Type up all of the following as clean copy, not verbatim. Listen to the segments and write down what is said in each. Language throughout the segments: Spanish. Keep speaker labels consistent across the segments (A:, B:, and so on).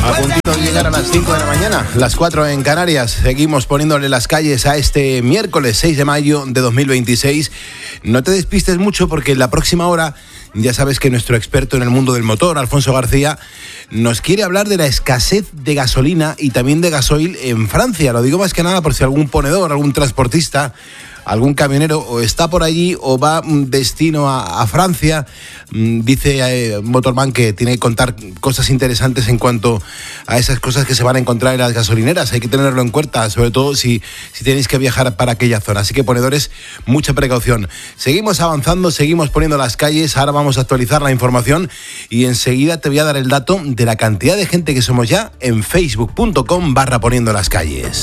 A: A puntito de llegar a las 5 de la mañana, las 4 en Canarias. Seguimos poniéndole las calles a este miércoles 6 de mayo de 2026. No te despistes mucho porque en la próxima hora ya sabes que nuestro experto en el mundo del motor, Alfonso García, nos quiere hablar de la escasez de gasolina y también de gasoil en Francia. Lo digo más que nada por si algún ponedor, algún transportista, algún camionero o está por allí o va destino a Francia. Dice Motorman que tiene que contar cosas interesantes en cuanto a esas cosas que se van a encontrar en las gasolineras. Hay que tenerlo en cuenta, sobre todo si tenéis que viajar para aquella zona. Así que, ponedores, mucha precaución. Seguimos avanzando, seguimos poniendo las calles. Ahora vamos a actualizar la información y enseguida te voy a dar el dato de la cantidad de gente que somos ya en facebook.com/poniendo las calles.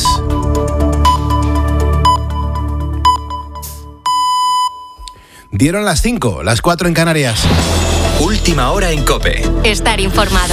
A: Dieron las 5, las 4 en Canarias.
B: Última hora en COPE.
C: Estar informado.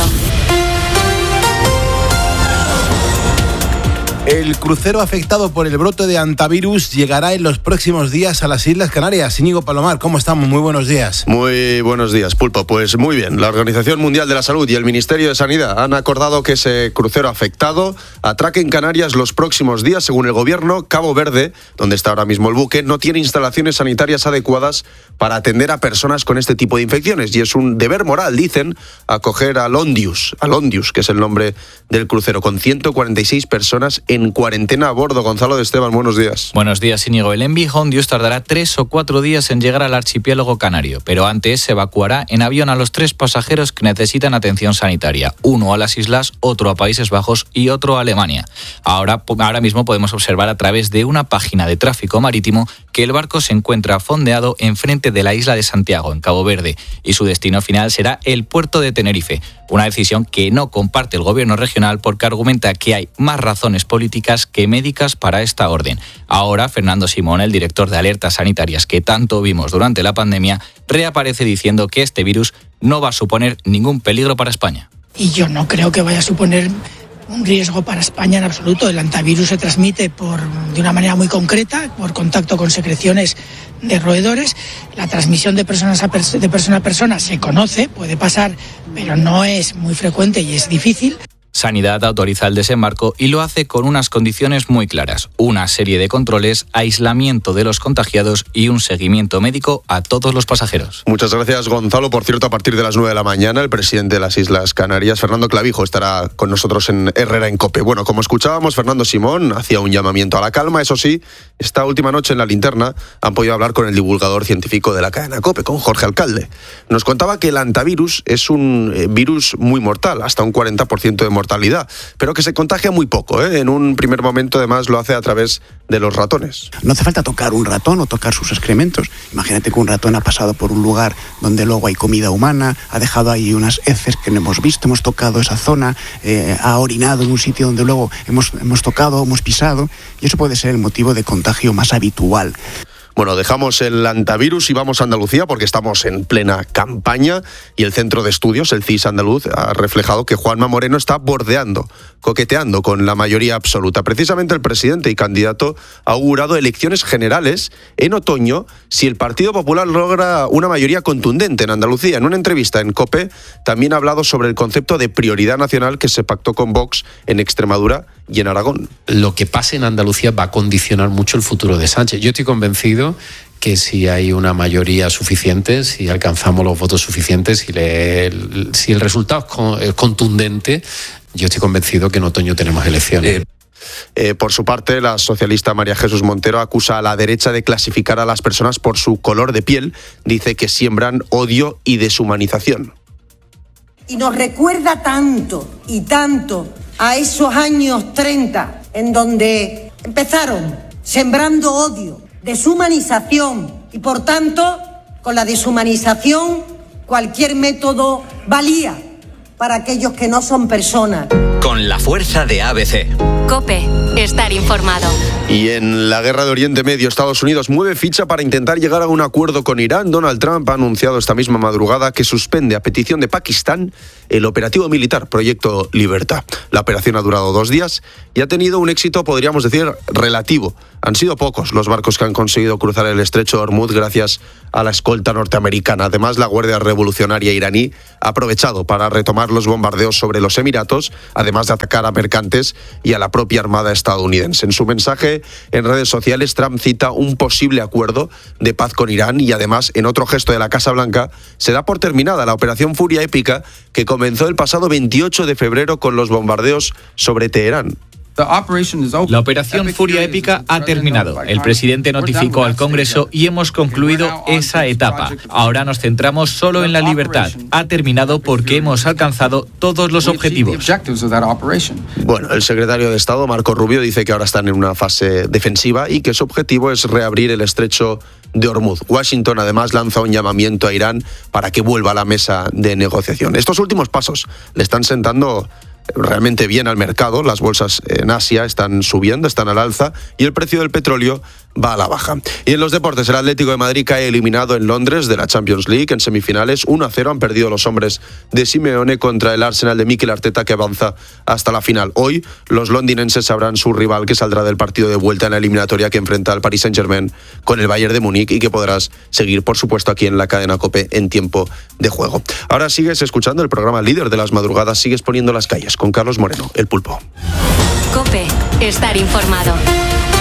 A: El crucero afectado por el brote de hantavirus llegará en los próximos días a las Islas Canarias. Íñigo Palomar, ¿cómo estamos? Muy buenos días.
D: Muy buenos días, Pulpo. Pues muy bien. La Organización Mundial de la Salud y el Ministerio de Sanidad han acordado que ese crucero afectado atraque en Canarias los próximos días. Según el gobierno, Cabo Verde, donde está ahora mismo el buque, no tiene instalaciones sanitarias adecuadas para atender a personas con este tipo de infecciones. Y es un deber moral, dicen, acoger al Ondius, que es el nombre del crucero, con 146 personas en cuarentena a bordo. Gonzalo de Esteban, buenos días.
E: Buenos días, Íñigo. El MV Ondius tardará 3 o 4 días en llegar al archipiélago canario, pero antes se evacuará en avión a los 3 pasajeros que necesitan atención sanitaria. Uno a las islas, otro a Países Bajos y otro a Alemania. Ahora mismo podemos observar a través de una página de tráfico marítimo que el barco se encuentra fondeado enfrente de la isla de Santiago, en Cabo Verde, y su destino final será el puerto de Tenerife. Una decisión que no comparte el gobierno regional porque argumenta que hay más razones políticas que médicas para esta orden. Ahora, Fernando Simón, el director de alertas sanitarias que tanto vimos durante la pandemia, reaparece diciendo que este virus no va a suponer ningún peligro para España.
F: Y yo no creo que vaya a suponer un riesgo para España en absoluto. El hantavirus se transmite de una manera muy concreta, por contacto con secreciones de roedores. La transmisión de persona a persona se conoce, puede pasar, pero no es muy frecuente y es difícil.
E: Sanidad autoriza el desembarco y lo hace con unas condiciones muy claras. Una serie de controles, aislamiento de los contagiados y un seguimiento médico a todos los pasajeros.
D: Muchas gracias, Gonzalo. Por cierto, a partir de las 9 de la mañana, el presidente de las Islas Canarias, Fernando Clavijo, estará con nosotros en Herrera en COPE. Bueno, como escuchábamos, Fernando Simón hacía un llamamiento a la calma. Eso sí, esta última noche en La Linterna han podido hablar con el divulgador científico de la cadena COPE, con Jorge Alcalde. Nos contaba que el hantavirus es un virus muy mortal, hasta un 40% de mortalidad, pero que se contagia muy poco, ¿eh? En un primer momento, además, lo hace a través de los ratones.
G: No hace falta tocar un ratón o tocar sus excrementos. Imagínate que un ratón ha pasado por un lugar donde luego hay comida humana, ha dejado ahí unas heces que no hemos visto, hemos tocado esa zona, ha orinado en un sitio donde luego hemos tocado, hemos pisado, y eso puede ser el motivo de contagio más habitual.
D: Bueno, dejamos el hantavirus y vamos a Andalucía porque estamos en plena campaña y el Centro de Estudios, el CIS andaluz, ha reflejado que Juanma Moreno está coqueteando con la mayoría absoluta. Precisamente el presidente y candidato ha augurado elecciones generales en otoño si el Partido Popular logra una mayoría contundente en Andalucía. En una entrevista en COPE también ha hablado sobre el concepto de prioridad nacional que se pactó con Vox en Extremadura y en Aragón.
H: Lo que pase en Andalucía va a condicionar mucho el futuro de Sánchez. Yo estoy convencido que si hay una mayoría suficiente, si alcanzamos los votos suficientes, si el resultado es contundente, yo estoy convencido que en otoño tenemos elecciones.
D: Por su parte, la socialista María Jesús Montero acusa a la derecha de clasificar a las personas por su color de piel. Dice que siembran odio y deshumanización.
I: Y nos recuerda tanto y tanto a esos años 30, en donde empezaron sembrando odio, deshumanización, y por tanto, con la deshumanización, cualquier método valía para aquellos que no son personas.
B: con la fuerza de ABC.
C: COPE, estar informado.
D: Y en la guerra de Oriente Medio, Estados Unidos mueve ficha para intentar llegar a un acuerdo con Irán. Donald Trump ha anunciado esta misma madrugada que suspende a petición de Pakistán el operativo militar Proyecto Libertad. La operación ha durado 2 días y ha tenido un éxito, podríamos decir, relativo. Han sido pocos los barcos que han conseguido cruzar el estrecho de Hormuz gracias a la escolta norteamericana. Además, la Guardia Revolucionaria iraní ha aprovechado para retomar los bombardeos sobre los Emiratos, además de atacar a mercantes y a la propia Armada estadounidense. En su mensaje en redes sociales, Trump cita un posible acuerdo de paz con Irán y además, en otro gesto de la Casa Blanca, se da por terminada la operación Furia Épica que comenzó el pasado 28 de febrero con los bombardeos sobre Teherán.
E: La operación Furia Épica ha terminado. El presidente notificó al Congreso y hemos concluido esa etapa. Ahora nos centramos solo en la libertad. Ha terminado porque hemos alcanzado todos los objetivos.
D: Bueno, el secretario de Estado, Marco Rubio, dice que ahora están en una fase defensiva y que su objetivo es reabrir el estrecho de Hormuz. Washington, además, lanza un llamamiento a Irán para que vuelva a la mesa de negociación. Estos últimos pasos le están sentando realmente bien al mercado. Las bolsas en Asia están subiendo, están al alza y el precio del petróleo va a la baja. Y en los deportes, el Atlético de Madrid cae eliminado en Londres de la Champions League. En semifinales 1-0 han perdido los hombres de Simeone contra el Arsenal de Mikel Arteta, que avanza hasta la final. Hoy los londinenses sabrán su rival, que saldrá del partido de vuelta en la eliminatoria que enfrenta al Paris Saint-Germain con el Bayern de Múnich y que podrás seguir, por supuesto, aquí en la cadena COPE en tiempo de juego. Ahora sigues escuchando el programa líder de las madrugadas, sigues poniendo las calles con Carlos Moreno, el Pulpo.
C: COPE, estar informado.